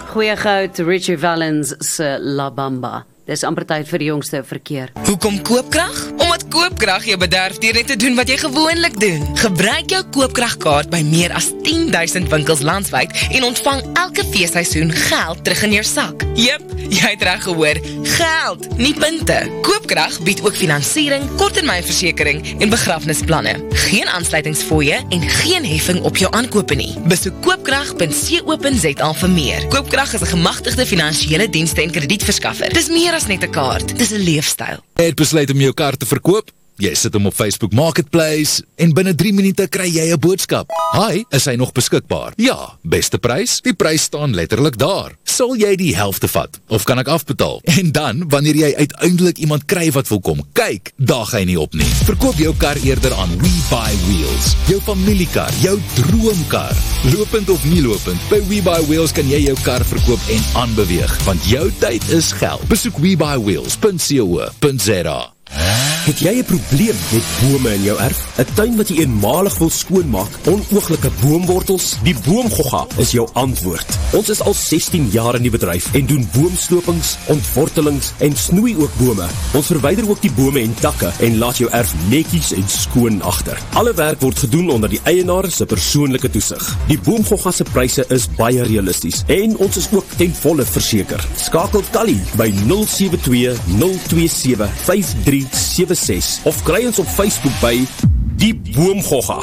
Goeie goud, Richie Valens se La Bamba. Dis amper tyd vir die jongste verkeer. Hoekom Koopkrag? Omdat Koopkrag jou bederf deur net te doen wat jy gewoonlik doen. Gebruik jou Koopkragkaart by meer as 10,000 winkels landwyd en ontvang elke feesseisoen geld terug in jou sak. Jep, jy het reg gehoor, geld, nie punte. Koopkrag bied ook finansiering, korttermynversekering en begrafnisplanne. Geen aansluitingsfooie en geen heffing op jou aankope nie. Besoek koopkrag.co.za vir meer. Koopkrag is 'n gemagtigde finansiële dienste en kredietverskaffer. Dis meer as net 'n kaart, dis 'n leefstyl. Jy het besluit om jou kar te verkoop? Jy sit hom op Facebook Marketplace en binne 3 minute kry jy 'n boodskap. Hi, is hy nog beskikbaar? Ja, beste prys? Die prys staan letterlik daar. Sal jy die helfte vat? Of kan ek afbetaal? En dan, wanneer jy uiteindelik iemand kry wat wil kom kyk, daag hy nie op nie. Verkoop jou kar eerder aan WeBuyWheels. Jou familiekar, jou droomkar. Lopend of nie lopend, by WeBuyWheels kan jy jou kar verkoop en aanbeweeg, want jou tyd is geld. Besoek WeBuyWheels.co.za. Het jy 'n probleem met bome in jou erf? 'n Tuin wat jy eenmalig wil skoonmaak, onooglike boomwortels? Die Boomgogga is jou antwoord. Ons is al 16 jaar in die bedryf en doen boomslopings, ontwortelings en snoei ook bome. Ons verwyder ook die bome en takke en laat jou erf netjies en skoon agter. Alle werk word gedoen onder die eienaar se persoonlike toesig. Die Boomgogga se pryse is baie realisties en ons is ook ten volle verseker. Skakel Tally by 072 027 5376 of kry ons op Facebook by Die Boomgogga.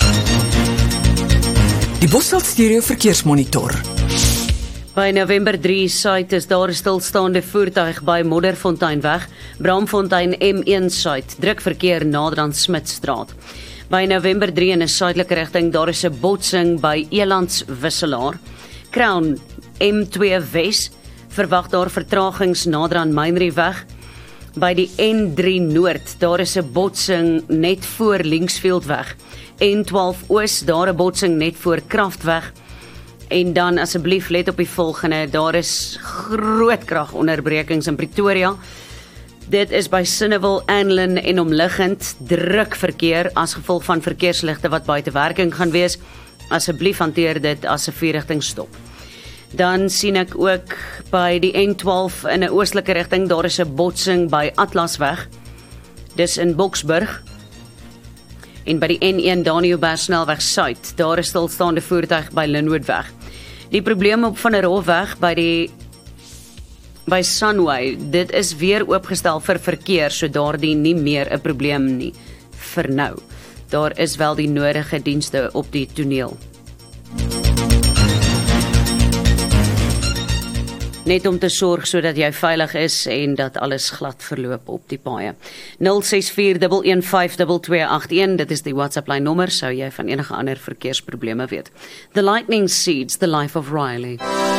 Die Bosveld Stereo Verkeersmonitor. By November 3 site is daar 'n stilstaande voertuig by Modderfonteinweg, Bramfontein M1 site, druk verkeer nader aan Smitstraat. By November 3 in 'n suidelike rigting, daar is 'n botsing by Elands Wisselaar. Crown M2 Wes, verwag daar vertragings nader aan Mynrieweg. By die N3 Noord, daar is 'n botsing net voor Linksfieldweg. N12 Oos, daar 'n botsing net voor Kraftweg. En dan asseblief let op die volgende, daar is groot kragonderbrekings in Pretoria. Dit is by Sinnewil, Anlin en omliggend druk verkeer as gevolg van verkeersligte wat buite werking gaan wees. Asseblief hanteer dit as 'n vierrigtingstop. Dan sien ek ook by die N12 in 'n oostelike rigting, daar is 'n botsing by Atlasweg. Dis in Boksburg. En by die N1 Danielberg snelweg suid, daar is stilstaande voertuig by Linwoodweg. Die probleem op Van der Hofweg by Sunway, dit is weer oopgestel vir verkeer, so daardie nie meer 'n probleem nie vir nou. Daar is wel die nodige dienste op die toneel. Net om te sorg sodat jy veilig is en dat alles glad verloop op die paaie. 06411528281, dit is die WhatsApp-lyn nommer, sou jy van enige ander verkeersprobleme weet. The Lightning Seeds, The Life of Riley.